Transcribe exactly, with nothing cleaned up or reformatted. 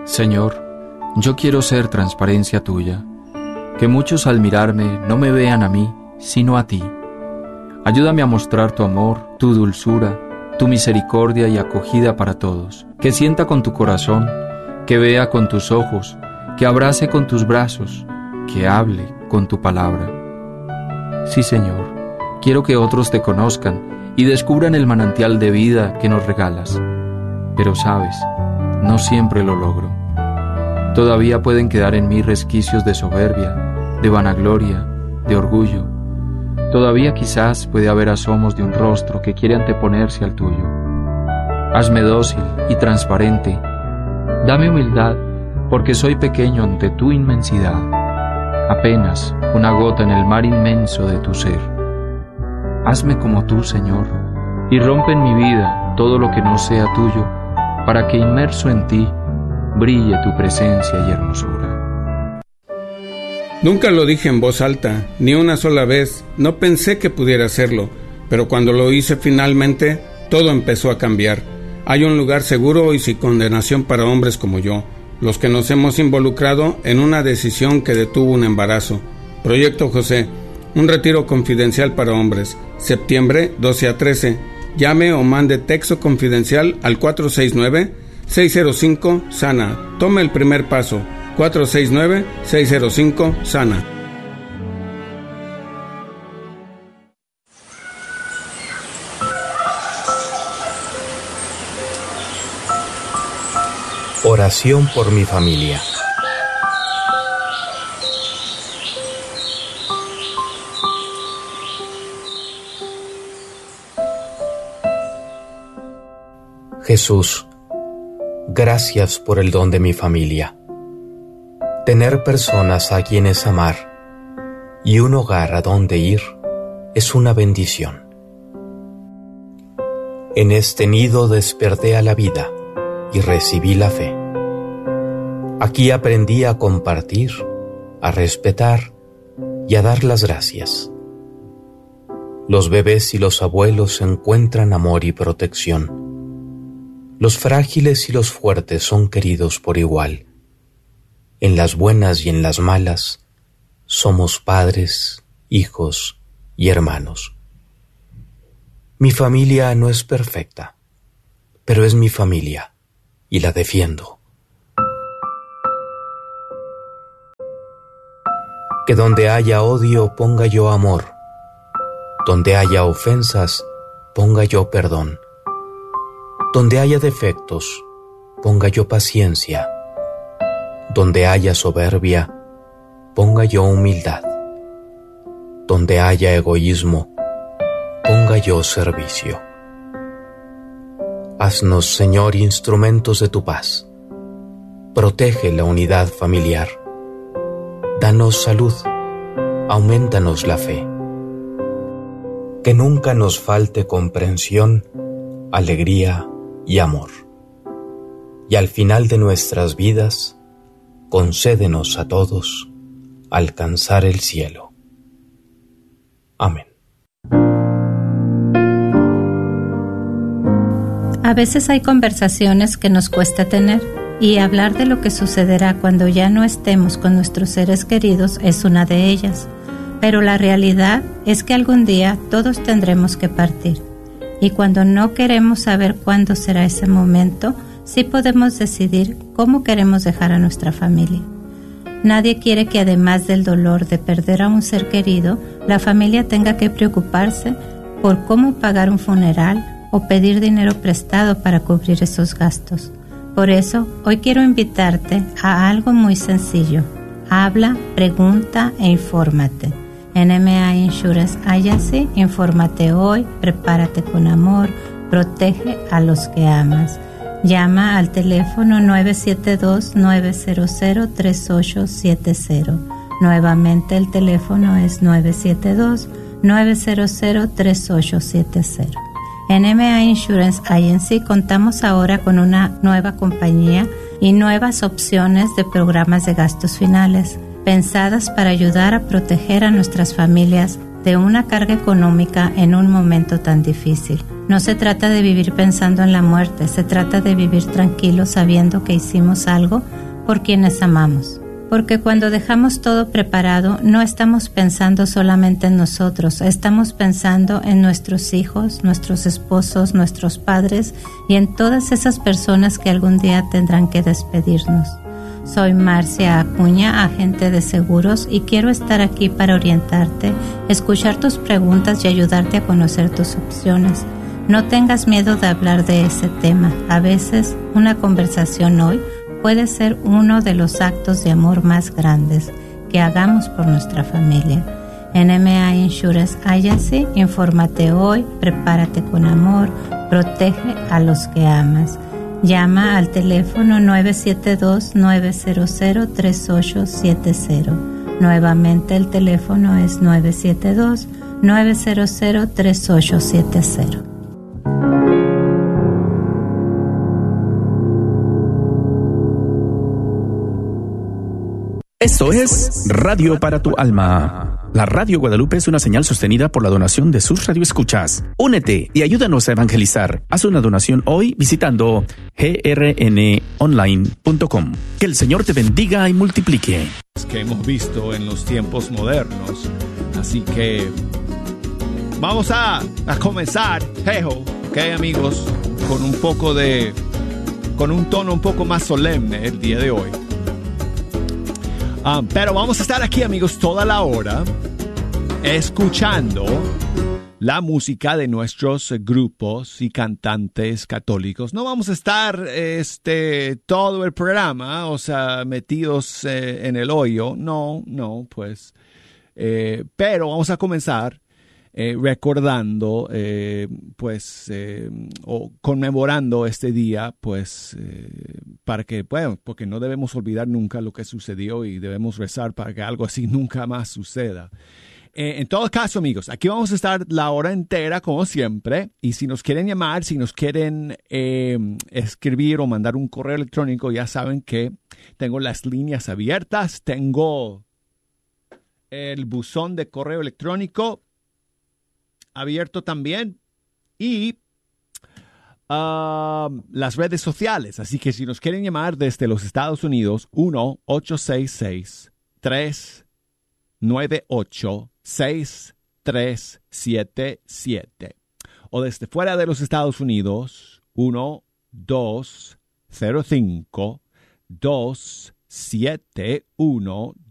Señor, yo quiero ser transparencia tuya, que muchos al mirarme no me vean a mí, sino a ti. Ayúdame a mostrar tu amor, tu dulzura, tu misericordia y acogida para todos, que sienta con tu corazón, que vea con tus ojos, que abrace con tus brazos, que hable con tu palabra. Sí, Señor, quiero que otros te conozcan y descubran el manantial de vida que nos regalas. Pero sabes, no siempre lo logro. Todavía pueden quedar en mí resquicios de soberbia, de vanagloria, de orgullo. Todavía quizás puede haber asomos de un rostro que quiere anteponerse al tuyo. Hazme dócil y transparente. Dame humildad, porque soy pequeño ante tu inmensidad, apenas una gota en el mar inmenso de tu ser. Hazme como tú, Señor, y rompe en mi vida todo lo que no sea tuyo, para que inmerso en ti brille tu presencia y hermosura. Nunca lo dije en voz alta, ni una sola vez, no pensé que pudiera hacerlo, pero cuando lo hice finalmente, todo empezó a cambiar. Hay un lugar seguro y sin condenación para hombres como yo, los que nos hemos involucrado en una decisión que detuvo un embarazo. Proyecto José, un retiro confidencial para hombres, septiembre doce a trece. Llame o mande texto confidencial al cuatro seis nueve, seis cero cinco, SANA. Tome el primer paso, cuatro seis nueve, seis cero cinco, SANA. Oración por mi familia. Jesús, gracias por el don de mi familia. Tener personas a quienes amar y un hogar a donde ir es una bendición. En este nido desperté a la vida y recibí la fe. Aquí aprendí a compartir, a respetar y a dar las gracias. Los bebés y los abuelos encuentran amor y protección. Los frágiles y los fuertes son queridos por igual. En las buenas y en las malas, somos padres, hijos y hermanos. Mi familia no es perfecta, pero es mi familia y la defiendo. Que donde haya odio ponga yo amor, donde haya ofensas ponga yo perdón, donde haya defectos ponga yo paciencia, donde haya soberbia ponga yo humildad, donde haya egoísmo ponga yo servicio. Haznos, Señor, instrumentos de tu paz. Protege la unidad familiar. Danos salud, aumentanos la fe. Que nunca nos falte comprensión, alegría y amor. Y al final de nuestras vidas, concédenos a todos alcanzar el cielo. Amén. A veces hay conversaciones que nos cuesta tener, y hablar de lo que sucederá cuando ya no estemos con nuestros seres queridos es una de ellas. Pero la realidad es que algún día todos tendremos que partir. Y cuando no queremos saber cuándo será ese momento, sí podemos decidir cómo queremos dejar a nuestra familia. Nadie quiere que además del dolor de perder a un ser querido, la familia tenga que preocuparse por cómo pagar un funeral o pedir dinero prestado para cubrir esos gastos. Por eso, hoy quiero invitarte a algo muy sencillo. Habla, pregunta e infórmate. En M A Insurance Agency, infórmate hoy, prepárate con amor, protege a los que amas. Llama al teléfono nueve siete dos, nueve cero cero, tres ocho siete cero. Nuevamente el teléfono es nueve siete dos, nueve cero cero, tres ocho siete cero. En M A Insurance Agency contamos ahora con una nueva compañía y nuevas opciones de programas de gastos finales, pensadas para ayudar a proteger a nuestras familias de una carga económica en un momento tan difícil. No se trata de vivir pensando en la muerte, se trata de vivir tranquilo sabiendo que hicimos algo por quienes amamos. Porque cuando dejamos todo preparado, no estamos pensando solamente en nosotros, estamos pensando en nuestros hijos, nuestros esposos, nuestros padres y en todas esas personas que algún día tendrán que despedirnos. Soy Marcia Acuña, agente de seguros, y quiero estar aquí para orientarte, escuchar tus preguntas y ayudarte a conocer tus opciones. No tengas miedo de hablar de ese tema. A veces, una conversación hoy puede ser uno de los actos de amor más grandes que hagamos por nuestra familia. En M A Insurance Agency, infórmate hoy, prepárate con amor, protege a los que amas. Llama al teléfono nueve siete dos, nueve cero cero, tres ocho siete cero. Nuevamente el teléfono es nueve siete dos, nueve cero cero, tres ocho siete cero. Esto es Radio para tu Alma. La Radio Guadalupe es una señal sostenida por la donación de sus radioescuchas. Únete y ayúdanos a evangelizar. Haz una donación hoy visitando g r n online punto com. Que el Señor te bendiga y multiplique. Que hemos visto en los tiempos modernos. Así que vamos a, a comenzar, jejo, ok, amigos, con un poco de, con un tono un poco más solemne el día de hoy. Um, pero vamos a estar aquí, amigos, toda la hora escuchando la música de nuestros grupos y cantantes católicos. No vamos a estar este, todo el programa, o sea, metidos eh, en el hoyo. No, no, pues. Eh, pero vamos a comenzar eh, recordando, eh, pues, eh, o conmemorando este día, pues, eh, para que, bueno, porque no debemos olvidar nunca lo que sucedió y debemos rezar para que algo así nunca más suceda. Eh, en todo caso, amigos, aquí vamos a estar la hora entera, como siempre, y si nos quieren llamar, si nos quieren eh, escribir o mandar un correo electrónico, ya saben que tengo las líneas abiertas, tengo el buzón de correo electrónico abierto también y uh, las redes sociales. Así que si nos quieren llamar desde los Estados Unidos, uno ocho seis seis, tres nueve ocho, seis tres siete siete. O desde fuera de los Estados Unidos, uno dos cero cinco, dos siete uno,